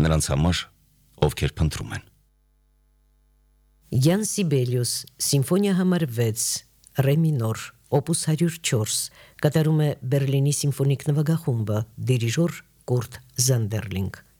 նրանց համար, ովքեր փնտրում են։ Յան Սիբելիուս, Սիմֆոնիա համար 6, ռե մինոր, օպուս 104, կատարում է Բերլինի սիմֆոնիկ նվագախումբը, դիրիժոր Կուրտ Զանդերլինգ։